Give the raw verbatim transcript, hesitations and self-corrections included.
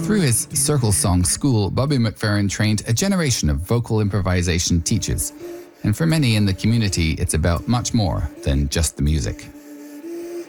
Through his Circle Song School, Bobby McFerrin trained a generation of vocal improvisation teachers. And for many in the community, it's about much more than just the music.